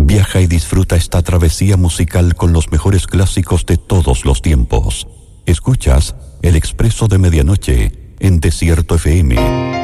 Viaja y disfruta esta travesía musical con los mejores clásicos de todos los tiempos. Escuchas El Expreso de Medianoche en Desierto FM.